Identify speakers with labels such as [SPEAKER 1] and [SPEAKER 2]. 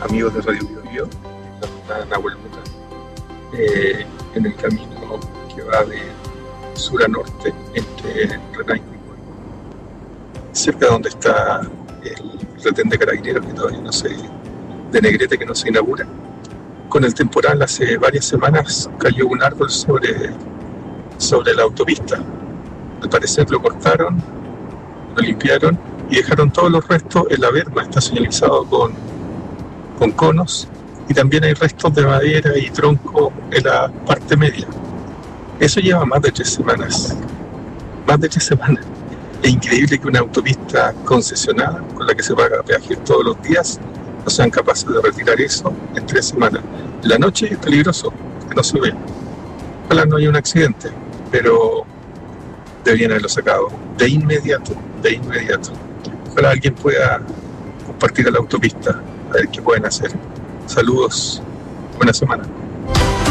[SPEAKER 1] amigos de Radio Bio Bio, en la Nahuel Buta, en el camino que va de sur a norte entre Renaico y Coihueco, cerca de donde está el retén de Carabineros que todavía no se, de Negrete, que no se inaugura. Con el temporal hace varias semanas cayó un árbol sobre la autopista. Al parecer lo cortaron, lo limpiaron y dejaron todos los restos en la berma. Está señalizado con conos, y también hay restos de madera y tronco en la parte media. Eso lleva más de 3 semanas. Más de 3 semanas. Es increíble que una autopista concesionada, con la que se paga peaje todos los días, no sean capaces de retirar eso en 3 semanas. En la noche es peligroso, que no se ve. Ojalá no haya un accidente, pero deberían haberlo sacado de inmediato, de inmediato. Ojalá alguien pueda compartir a la autopista, a ver qué pueden hacer. Saludos, buena semana.